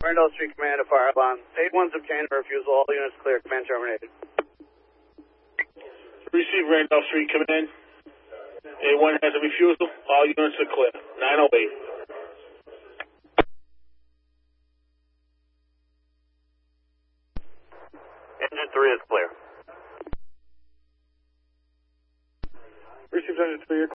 Randolph Street Command to fire alarm. 8-1's obtained a refusal. All units clear. Command terminated. Receive Randolph Street Command. A1 has a refusal. All units are clear. 908. Engine 3 is clear. Received engine 3, you're